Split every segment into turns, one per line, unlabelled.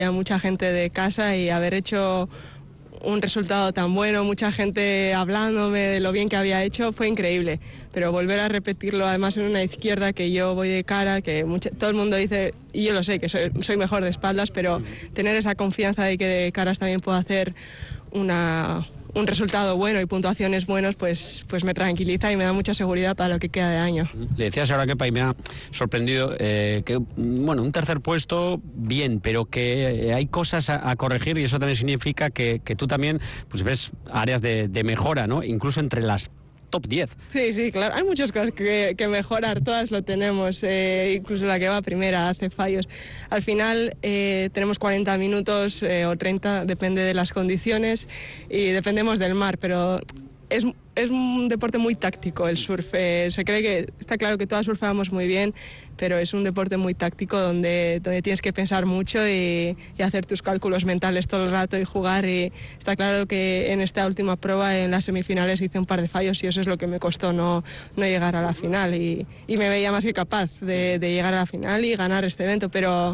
a mucha gente de casa y haber hecho un resultado tan bueno, mucha gente hablándome de lo bien que había hecho, fue increíble. Pero volver a repetirlo, además en una izquierda que yo voy de cara, que todo el mundo dice, y yo lo sé, que soy mejor de espaldas, pero tener esa confianza de que de caras también puedo hacer un resultado bueno y puntuaciones buenos, pues me tranquiliza y me da mucha seguridad para lo que queda de año.
Le decías ahora, Kepa, y me ha sorprendido que, bueno, un tercer puesto, bien, pero que hay cosas a corregir y eso también significa que tú también pues ves áreas de mejora, ¿no? Incluso entre las top 10.
Sí, claro. Hay muchas cosas que mejorar, todas lo tenemos. Incluso la que va primera hace fallos. Al final tenemos 40 minutos o 30, depende de las condiciones y dependemos del mar, pero es un deporte muy táctico el surf. Se cree que está claro que todas surfeamos muy bien, pero es un deporte muy táctico donde tienes que pensar mucho y hacer tus cálculos mentales todo el rato y jugar. Y está claro que en esta última prueba, en las semifinales, hice un par de fallos y eso es lo que me costó no llegar a la final. Y me veía más que capaz de llegar a la final y ganar este evento, pero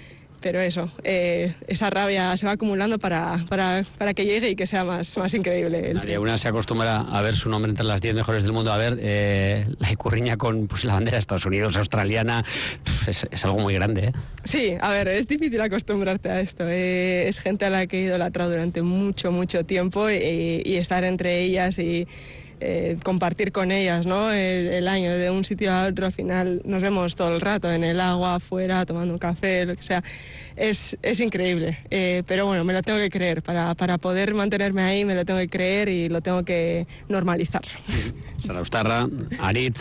eso, esa rabia se va acumulando para que llegue y que sea más increíble.
Nadie una se acostumbra a ver su nombre entre las 10 mejores del mundo, a ver la Icurriña con la bandera de Estados Unidos, australiana, es algo muy grande, ¿eh?
Sí, a ver, es difícil acostumbrarte a esto. Es gente a la que he idolatrado durante mucho tiempo y estar entre ellas y compartir con ellas, ¿no? El año de un sitio a otro, al final nos vemos todo el rato en el agua, afuera, tomando un café, lo que sea. Es increíble, pero bueno, me lo tengo que creer. Para poder mantenerme ahí me lo tengo que creer y lo tengo que normalizar.
Zarauztarra, Aritz,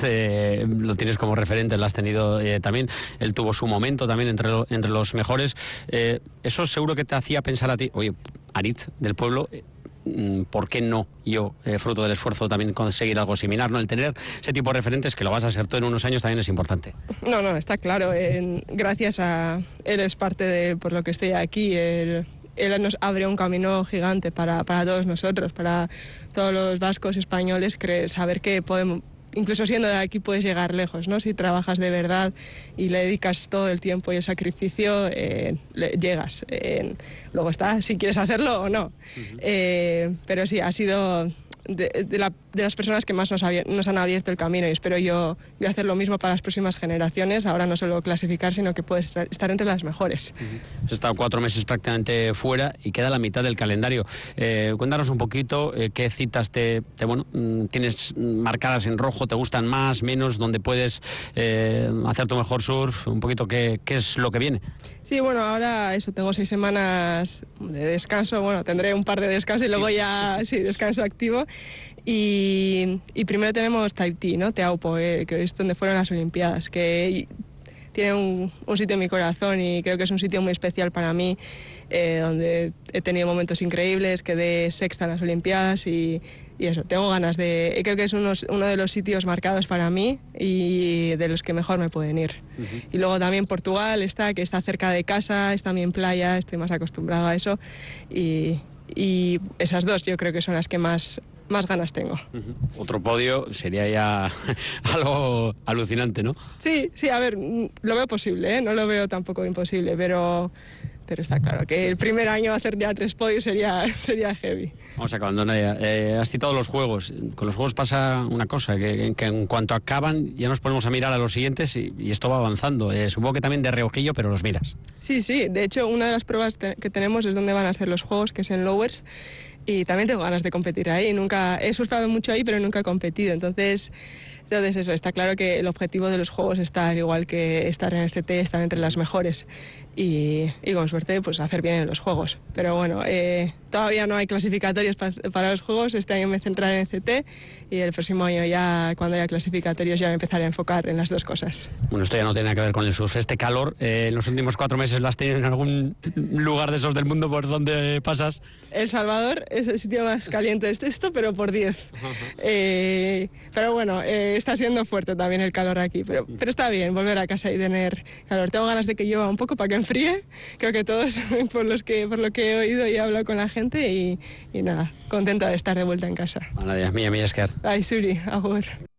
lo tienes como referente, lo has tenido también. Él tuvo su momento también entre los mejores. Eso seguro que te hacía pensar a ti, oye, Aritz del pueblo, ¿por qué no yo, fruto del esfuerzo, también conseguir algo similar? ¿No? El tener ese tipo de referentes, que lo vas a ser tú en unos años, también es importante.
No, está claro. Gracias a él es parte de por lo que estoy aquí. Él nos abre un camino gigante para todos nosotros, para todos los vascos, españoles, saber que podemos, incluso siendo de aquí, puedes llegar lejos, ¿no? Si trabajas de verdad y le dedicas todo el tiempo y el sacrificio, llegas. Luego está si quieres hacerlo o no. Pero sí, ha sido de las personas que más nos han abierto el camino y espero yo hacer lo mismo para las próximas generaciones. Ahora no solo clasificar, sino que puedes estar entre las mejores.
Has estado 4 meses prácticamente fuera y queda la mitad del calendario. Cuéntanos un poquito qué citas tienes marcadas en rojo, te gustan más, menos, donde puedes hacer tu mejor surf, un poquito qué es lo que viene.
Sí, bueno, ahora eso, tengo 6 semanas de descanso, bueno, tendré un par de descansos y luego ya, sí, descanso activo. Y primero tenemos Tahití, ¿no? Teaupo, que es donde fueron las Olimpiadas, que tiene un sitio en mi corazón y creo que es un sitio muy especial para mí, donde he tenido momentos increíbles, quedé sexta en las Olimpiadas y eso, tengo ganas creo que es uno de los sitios marcados para mí y de los que mejor me pueden ir. Y luego también Portugal que está cerca de casa, es también playa, estoy más acostumbrado a eso y esas dos yo creo que son las que más ganas tengo.
Otro podio sería ya algo alucinante, ¿no?
Sí, a ver, lo veo posible, no lo veo tampoco imposible, pero está claro que el primer año hacer ya 3 podios sería heavy.
Vamos acabando, Nadia. Has citado los juegos. Con los juegos pasa una cosa, que en cuanto acaban ya nos ponemos a mirar a los siguientes y esto va avanzando. Supongo que también de reojillo, pero los miras. Sí,
de hecho una de las pruebas que tenemos es donde van a ser los juegos, que es en Lowers, y también tengo ganas de competir ahí. Nunca he surfado mucho ahí, pero nunca he competido, entonces eso, está claro que el objetivo de los juegos está, al igual que estar en el CT, estar entre las mejores y con suerte pues hacer bien en los juegos. Pero bueno, todavía no hay clasificatorios para los juegos. Este año me centraré en CT y el próximo año ya, cuando haya clasificatorios, ya me empezaré a enfocar en las dos cosas.
Bueno, esto ya no tiene nada que ver con el surf. Este calor, en los últimos 4 meses, ¿lo has tenido en algún lugar de esos del mundo por donde pasas?
El Salvador es el sitio más caliente de esto, pero por 10. Pero bueno, está siendo fuerte también el calor aquí, pero está bien volver a casa y tener calor. Tengo ganas de que llueva un poco para que enfríe, creo que todos, por lo que he oído y he hablado con la gente y nada, contenta de estar de vuelta en casa.
Mila esker.
Ai, zuri, agur.